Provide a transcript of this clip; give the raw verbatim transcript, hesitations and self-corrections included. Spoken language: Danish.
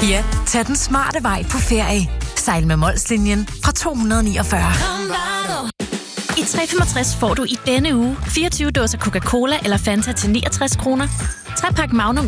Ja, tag den smarte vej på ferie. Sejl med Molslinjen fra to hundrede niogfyrre. I tre komma femogtres får du i denne uge fireogtyve dåser Coca-Cola eller Fanta til niogtres kroner, tre pakke Magnum